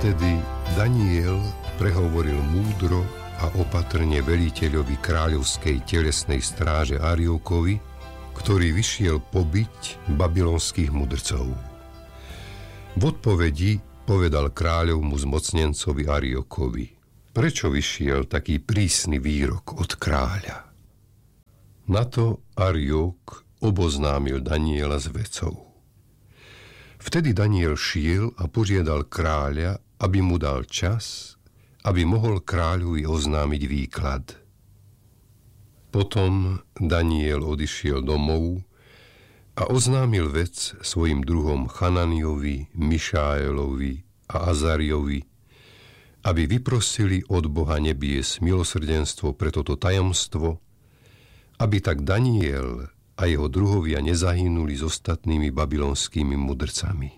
Vtedy Daniel prehovoril múdro a opatrne veliteľovi kráľovskej telesnej stráže Ariokovi, ktorý vyšiel pobiť babylonských mudrcov. V odpovedi povedal kráľovmu zmocnencovi Ariokovi: prečo vyšiel taký prísny výrok od kráľa? Na to Ariok oboznámil Daniela s vecou. Vtedy Daniel šiel a požiadal kráľa, aby mu dal čas, aby mohol kráľovi oznámiť výklad. Potom Daniel odišiel domov a oznámil vec svojim druhom Chananiovi, Mišaelovi a Azariovi, aby vyprosili od Boha nebies milosrdenstvo pre toto tajomstvo, aby tak Daniel a jeho druhovia nezahynuli s ostatnými babylonskými mudrcami.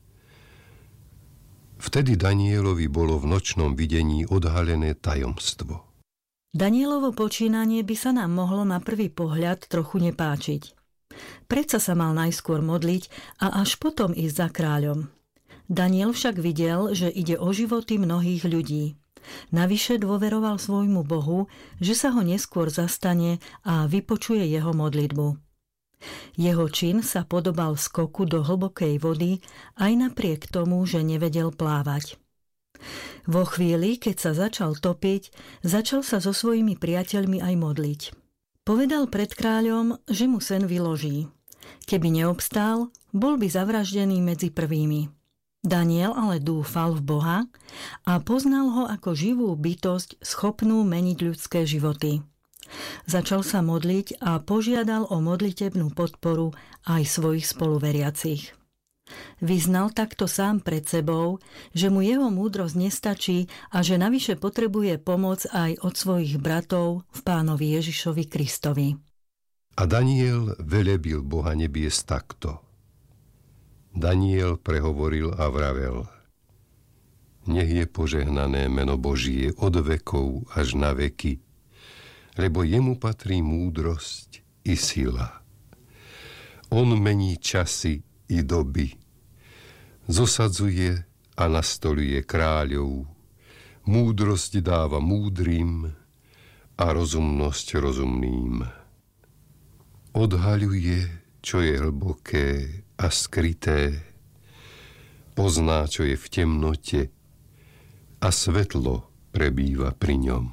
Vtedy Danielovi bolo v nočnom videní odhalené tajomstvo. Danielovo počínanie by sa nám mohlo na prvý pohľad trochu nepáčiť. Predsa sa mal najskôr modliť a až potom ísť za kráľom. Daniel však videl, že ide o životy mnohých ľudí. Navyše dôveroval svojmu Bohu, že sa ho neskôr zastane a vypočuje jeho modlitbu. Jeho čin sa podobal skoku do hlbokej vody aj napriek tomu, že nevedel plávať. Vo chvíli, keď sa začal topiť, začal sa so svojimi priateľmi aj modliť. Povedal pred kráľom, že mu sen vyloží. Keby neobstál, bol by zavraždený medzi prvými. Daniel ale dúfal v Boha a poznal ho ako živú bytosť schopnú meniť ľudské životy. Začal sa modliť a požiadal o modlitebnú podporu aj svojich spoluveriacich. Vyznal takto sám pred sebou, že mu jeho múdrosť nestačí a že navyše potrebuje pomoc aj od svojich bratov v Pánovi Ježišovi Kristovi. A Daniel velebil Boha nebies takto. Daniel prehovoril a vravel: nech je požehnané meno Božie od vekov až na veky, lebo jemu patrí múdrosť i sila. On mení časy i doby, zosadzuje a nastoluje kráľov, múdrosť dáva múdrym a rozumnosť rozumným. Odhaľuje, čo je hlboké a skryté, pozná, čo je v temnote a svetlo prebýva pri ňom.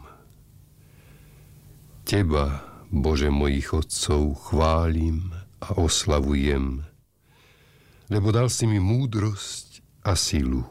Teba, Bože mojich otcov, chválim a oslavujem, lebo dal si mi múdrosť a silu.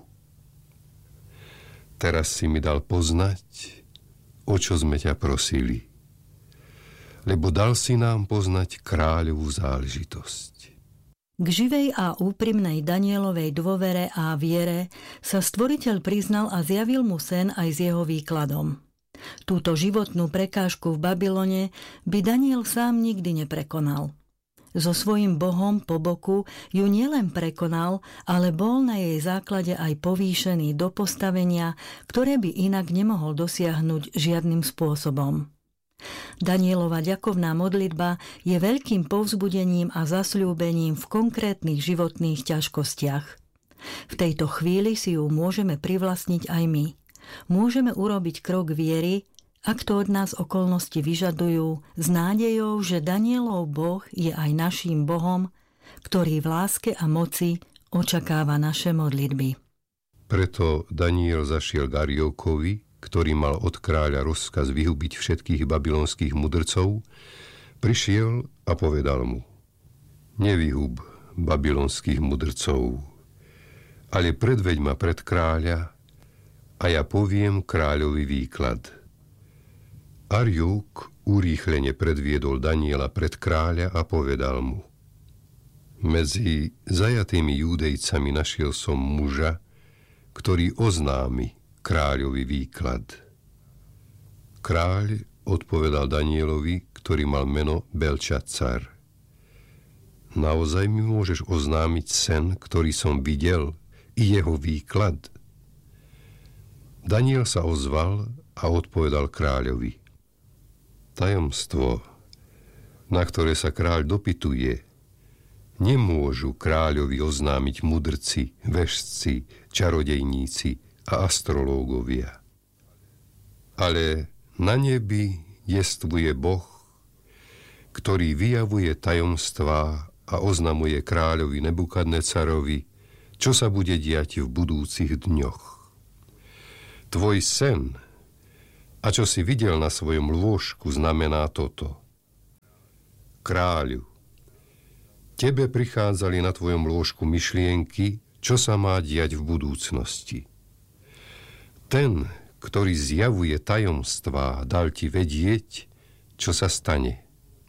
Teraz si mi dal poznať, o čo sme ťa prosili, lebo dal si nám poznať kráľovú záležitosť. K živej a úprimnej Danielovej dôvere a viere sa Stvoriteľ priznal a zjavil mu sen aj s jeho výkladom. Túto životnú prekážku v Babylone by Daniel sám nikdy neprekonal. So svojím Bohom po boku ju nielen prekonal, ale bol na jej základe aj povýšený do postavenia, ktoré by inak nemohol dosiahnuť žiadnym spôsobom. Danielova ďakovná modlitba je veľkým povzbudením a zasľúbením v konkrétnych životných ťažkostiach. V tejto chvíli si ju môžeme privlastniť aj my. Môžeme urobiť krok viery, ak to od nás okolnosti vyžadujú, s nádejou, že Danielov Boh je aj naším Bohom, ktorý v láske a moci očakáva naše modlitby. Preto Daniel zašiel k Ariokovi, ktorý mal od kráľa rozkaz vyhubiť všetkých babylonských mudrcov, prišiel a povedal mu: nevyhub babylonských mudrcov, ale predveď ma pred kráľa a ja poviem kráľovi výklad. Ariok urýchlene predviedol Daniela pred kráľa a povedal mu: medzi zajatými Júdejcami našiel som muža, ktorý oznámi kráľovi výklad. Kráľ odpovedal Danielovi, ktorý mal meno Belčacar: naozaj mi môžeš oznámiť sen, ktorý som videl, i jeho výklad? Daniel sa ozval a odpovedal kráľovi: tajomstvo, na ktoré sa kráľ dopytuje, nemôžu kráľovi oznámiť mudrci, vešci, čarodejníci a astrológovia. Ale na nebi jestvuje Boh, ktorý vyjavuje tajomstvá a oznamuje kráľovi Nebukadnecarovi, čo sa bude diať v budúcich dňoch. Tvoj sen a čo si videl na svojom lôžku znamená toto. Kráľu, tebe prichádzali na tvojom lôžku myšlienky, čo sa má diať v budúcnosti. Ten, ktorý zjavuje tajomstvá, dal ti vedieť, čo sa stane.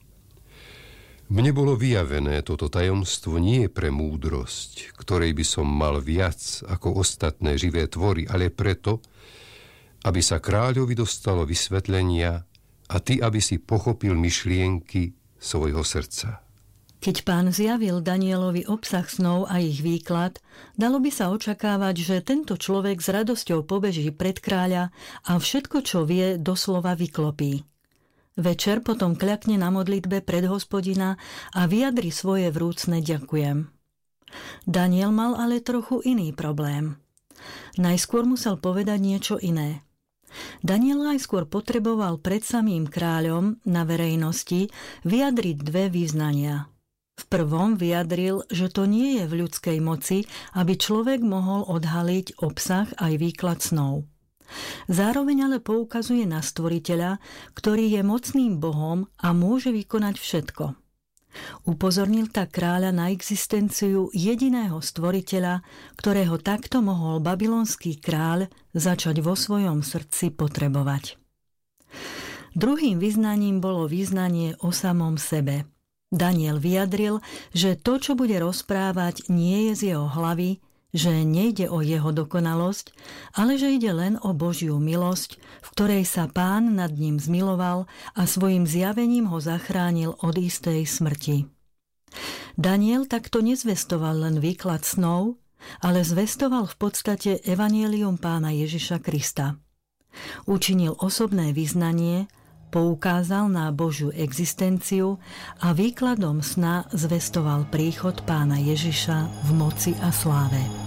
Mne bolo vyjavené toto tajomstvo nie pre múdrosť, ktorej by som mal viac ako ostatné živé tvory, ale preto, aby sa kráľovi dostalo vysvetlenia a ty, aby si pochopil myšlienky svojho srdca. Keď Pán zjavil Danielovi obsah snov a ich výklad, dalo by sa očakávať, že tento človek s radosťou pobeží pred kráľa a všetko, čo vie, doslova vyklopí. Večer potom kľakne na modlitbe pred Hospodina a vyjadri svoje vrúcne ďakujem. Daniel mal ale trochu iný problém. Najskôr musel povedať niečo iné. Daniel najskôr potreboval pred samým kráľom na verejnosti vyjadriť dve vyznania. V prvom vyjadril, že to nie je v ľudskej moci, aby človek mohol odhaliť obsah aj výklad snov. Zároveň ale poukazuje na Stvoriteľa, ktorý je mocným Bohom a môže vykonať všetko. Upozornil tak kráľa na existenciu jediného Stvoriteľa, ktorého takto mohol babylonský kráľ začať vo svojom srdci potrebovať. Druhým vyznaním bolo vyznanie o samom sebe. Daniel vyjadril, že to, čo bude rozprávať, nie je z jeho hlavy, že nejde o jeho dokonalosť, ale že ide len o Božiu milosť, v ktorej sa Pán nad ním zmiloval a svojim zjavením ho zachránil od istej smrti. Daniel takto nezvestoval len výklad snov, ale zvestoval v podstate evanjelium Pána Ježiša Krista. Učinil osobné vyznanie, poukázal na Božiu existenciu a výkladom sna zvestoval príchod Pána Ježiša v moci a sláve.